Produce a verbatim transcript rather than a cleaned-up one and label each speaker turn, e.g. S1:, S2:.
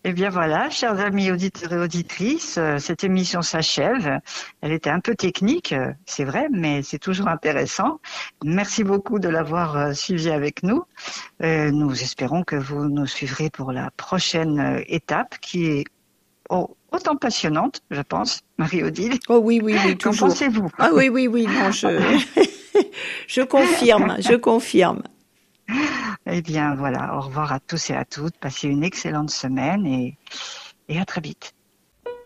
S1: Eh bien voilà, chers amis auditeurs et auditrices, euh, cette émission s'achève. Elle était un peu technique, euh, c'est vrai, mais c'est toujours intéressant. Merci beaucoup de l'avoir euh, suivi avec nous. Euh, nous espérons que vous nous suivrez pour la prochaine euh, étape qui est oh, autant passionnante, je pense, Marie-Odile.
S2: Oh oui, oui, oui,
S1: Qu'en
S2: toujours.
S1: pensez-vous?
S2: Ah oui, oui, oui, non, je, je confirme, je confirme.
S1: Eh bien voilà, au revoir à tous et à toutes. Passez une excellente semaine et, et à très vite.